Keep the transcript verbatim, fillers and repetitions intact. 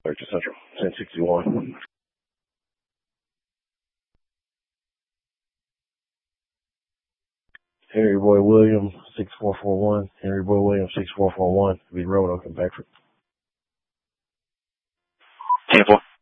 Archer Central, ten sixty-one. Henry Boy Williams, six four four one. Henry Boy Williams, six four four one. Be Road, Oak and Beckford. ten four.